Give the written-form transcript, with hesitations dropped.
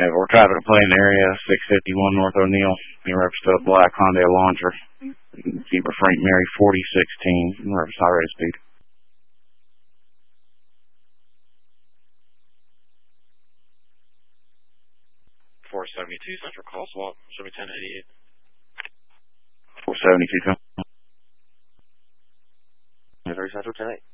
we're traffic plane area, 651 North O'Neill. In reference to a black Hyundai Elantra. Keep Frank Mary 4016. In reference to high rate of speed. 472 Central Crosswalk, show me 1088. 472. 30 Central 10-8.